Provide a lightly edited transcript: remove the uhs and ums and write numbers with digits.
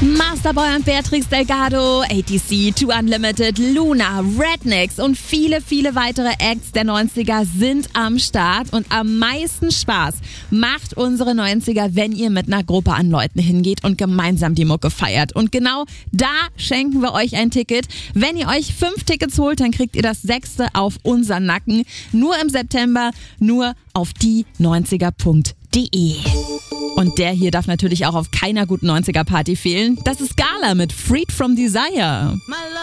Masterboy und Beatrix Delgado, ATC, Two Unlimited, Luna, Rednex und viele, viele weitere Acts der 90er sind am Start. Und am meisten Spaß macht unsere 90er, wenn ihr mit einer Gruppe an Leuten hingeht und gemeinsam die Mucke feiert. Und genau da schenken wir euch ein Ticket. Wenn ihr euch 5 Tickets holt, dann kriegt ihr das 6. auf unseren Nacken. Nur im September, nur auf die90er.de. Und der hier darf natürlich auch auf keiner guten 90er-Party fehlen. Das ist Gala mit Freed from Desire.